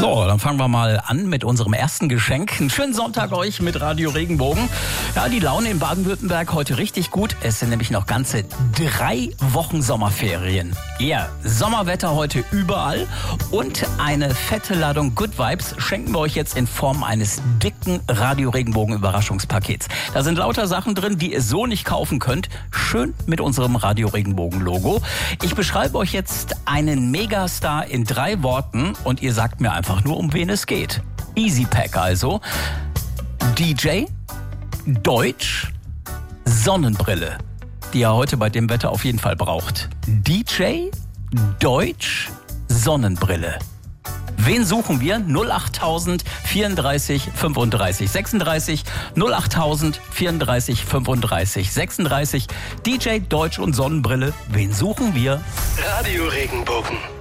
So, dann fangen wir mal an mit unserem ersten Geschenk. Einen schönen Sonntag euch mit Radio Regenbogen. Ja, die Laune in Baden-Württemberg heute richtig gut. Es sind nämlich noch ganze 3 Wochen Sommerferien. Ja, Sommerwetter heute überall. Und eine fette Ladung Good Vibes schenken wir euch jetzt in Form eines dicken Radio Regenbogen Überraschungspakets. Da sind lauter Sachen drin, die ihr so nicht kaufen könnt. Schön mit unserem Radio Regenbogen Logo. Ich beschreibe euch jetzt einen Megastar in 3 Worten und ihr sagt mir einfach nur, um wen es geht. Easy Pack also. DJ, Deutsch, Sonnenbrille, die er heute bei dem Wetter auf jeden Fall braucht. DJ, Deutsch, Sonnenbrille. Wen suchen wir? 08000 34 35 36, 08000 34 35 36. DJ, Deutsch und Sonnenbrille. Wen suchen wir? Radio Regenbogen.